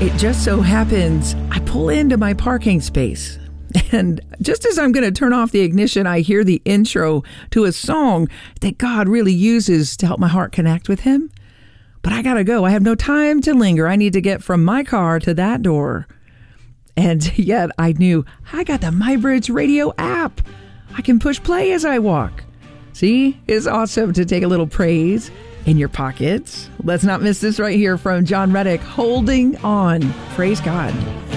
It just so happens I pull into my parking space. And just as I'm going to turn off the ignition, I hear the intro to a song that God really uses to help my heart connect with Him. But I got to go. I have no time to linger. I need to get from my car to that door. And yet I knew I got the MyBridge Radio app. I can push play as I walk. See, it's awesome to take a little praise in your pockets. Let's not miss this right here from John Reddick, Holding On. Praise God.